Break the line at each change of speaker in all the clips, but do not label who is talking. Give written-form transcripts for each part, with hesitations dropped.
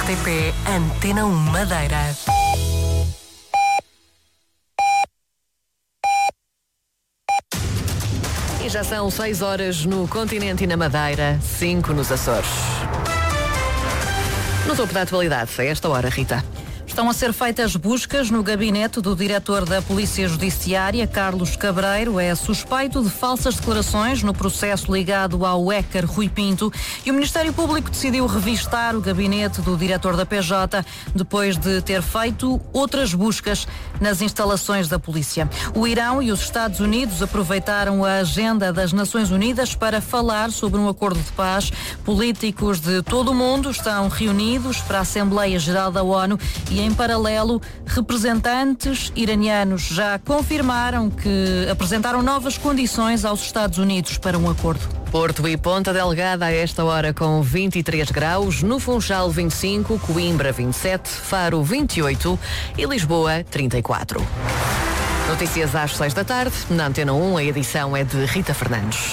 RTP Antena 1 Madeira. E já são 6 horas no continente e na Madeira, 5 nos Açores. No topo da atualidade, a esta hora, Rita.
Estão a ser feitas buscas no gabinete do diretor da Polícia Judiciária, Carlos Cabreiro. É suspeito de falsas declarações no processo ligado ao hacker Rui Pinto. E o Ministério Público decidiu revistar o gabinete do diretor da PJ depois de ter feito outras buscas nas instalações da polícia. O Irão e os Estados Unidos aproveitaram a agenda das Nações Unidas para falar sobre um acordo de paz. Políticos de todo o mundo estão reunidos para a Assembleia Geral da ONU e, em paralelo, representantes iranianos já confirmaram que apresentaram novas condições aos Estados Unidos para um acordo.
Porto e Ponta Delgada a esta hora com 23 graus, no Funchal 25, Coimbra 27, Faro 28 e Lisboa 34. Notícias às 6 da tarde, na Antena 1, a edição é de Rita Fernandes.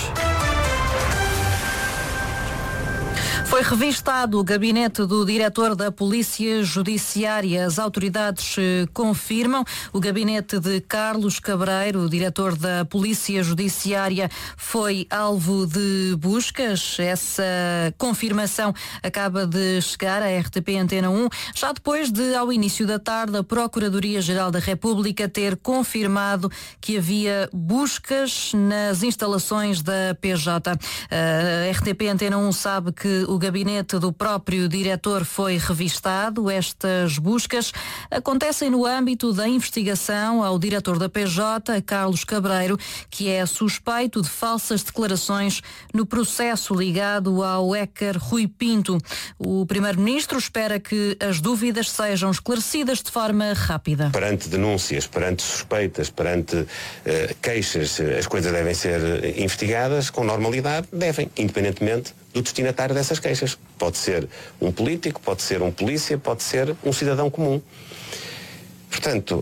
Foi revistado o gabinete do diretor da Polícia Judiciária. As autoridades confirmam. O gabinete de Carlos Cabreiro, o diretor da Polícia Judiciária, foi alvo de buscas. Essa confirmação acaba de chegar à RTP Antena 1, já depois de, ao início da tarde, a Procuradoria-Geral da República ter confirmado que havia buscas nas instalações da PJ. A RTP Antena 1 sabe que o gabinete do próprio diretor foi revistado. Estas buscas acontecem no âmbito da investigação ao diretor da PJ, Carlos Cabreiro, que é suspeito de falsas declarações no processo ligado ao hacker Rui Pinto. O primeiro-ministro espera que as dúvidas sejam esclarecidas de forma rápida.
Perante denúncias, perante suspeitas, perante queixas, as coisas devem ser investigadas com normalidade, independentemente do destinatário dessas queixas. Pode ser um político, pode ser um polícia, pode ser um cidadão comum. Portanto,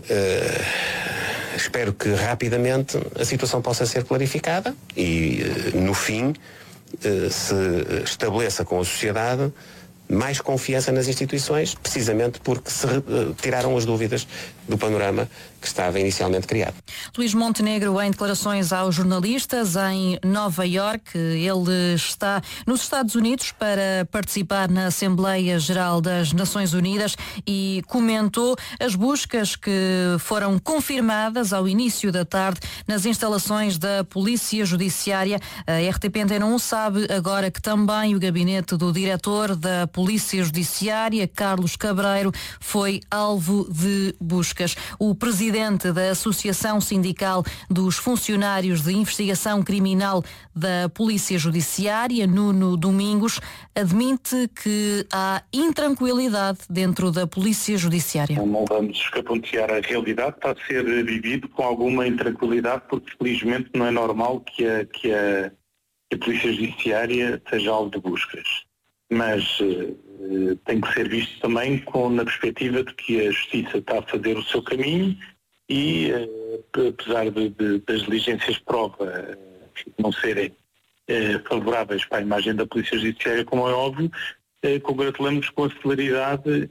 espero que rapidamente a situação possa ser clarificada e, no fim, se estabeleça com a sociedade mais confiança nas instituições, precisamente porque se tiraram as dúvidas do panorama que estava inicialmente criado.
Luís Montenegro, em declarações aos jornalistas em Nova Iorque, ele está nos Estados Unidos para participar na Assembleia Geral das Nações Unidas e comentou as buscas que foram confirmadas ao início da tarde nas instalações da Polícia Judiciária. A RTP Antena 1 sabe agora que também o gabinete do diretor da Polícia Judiciária, Carlos Cabreiro, foi alvo de buscas. O presidente da Associação Sindical dos Funcionários de Investigação Criminal da Polícia Judiciária, Nuno Domingos, admite que há intranquilidade dentro da Polícia Judiciária.
Não vamos escapontear a realidade, está a ser vivido com alguma intranquilidade, porque felizmente não é normal que a Polícia Judiciária seja alvo de buscas. Mas tem que ser visto também na perspectiva de que a Justiça está a fazer o seu caminho e, apesar das diligências de prova não serem favoráveis para a imagem da Polícia Judiciária, como é óbvio, congratulamos com a celeridade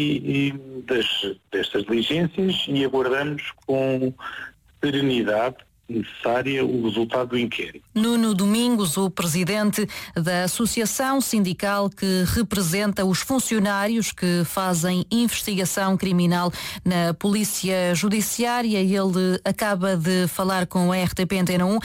destas diligências e aguardamos com serenidade necessária o resultado do inquérito.
Nuno Domingos, o presidente da Associação Sindical que representa os funcionários que fazem investigação criminal na Polícia Judiciária, ele acaba de falar com a RTP Antena 1